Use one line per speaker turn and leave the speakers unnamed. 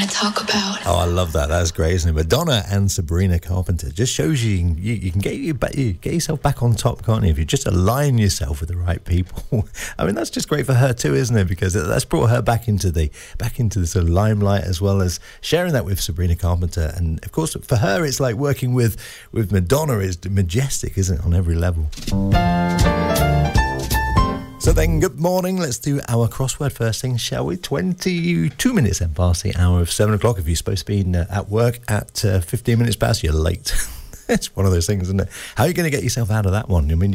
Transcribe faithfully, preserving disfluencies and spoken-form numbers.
talk about.
Oh, I love that. That's great, isn't it? Madonna and Sabrina Carpenter just shows you you, you can get you, back, you get yourself back on top, can't you? If you just align yourself with the right people. I mean, that's just great for her too, isn't it? Because that's brought her back into the back into the sort of limelight, as well as sharing that with Sabrina Carpenter. And of course, for her, it's like working with with Madonna is majestic, isn't it, on every level. So then, good morning. Let's do our crossword first thing, shall we? twenty-two minutes then past the hour of seven o'clock. If you're supposed to be uh, at work at uh, fifteen minutes past, you're late. It's one of those things, isn't it? How are you going to get yourself out of that one? I mean,